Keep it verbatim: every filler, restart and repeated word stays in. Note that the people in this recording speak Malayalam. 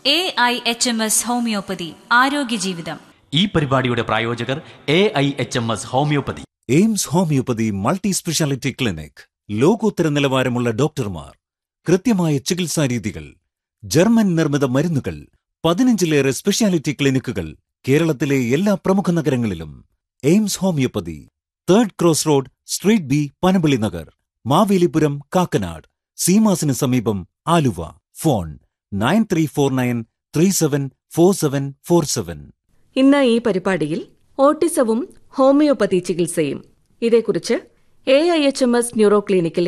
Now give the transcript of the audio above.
A I H M S homeopathy ആരോഗ്യ ജീവിതം. ഈ പരിപാടിയുടെ പ്രായോജകർ A I H M S homeopathy. AIIMS homeopathy multi speciality clinic. ലോകോത്തര നിലവാരമുള്ള ഡോക്ടർമാർ, കൃത്യമായ ചികിത്സാ രീതികൾ, ജർമ്മൻ നിർമ്മിത മരുന്നുകൾ, പതിനഞ്ചിലേറെ സ്പെഷ്യാലിറ്റി ക്ലിനിക്കുകൾ കേരളത്തിലെ എല്ലാ പ്രമുഖ നഗരങ്ങളിലും. AIIMS homeopathy, third cross road, street B, Panampilly Nagar, Mavelipuram, Kakkanad. സീമാസിന് സമീപം, Aluva. Phone nine three four nine three seven four seven four seven. ഇന്ന് ഈ പരിപാടിയിൽ ഓട്ടിസവും ഹോമിയോപ്പതി ചികിത്സയും, ഇതേക്കുറിച്ച് A I H M S neuro ക്ലിനിക്കിലെ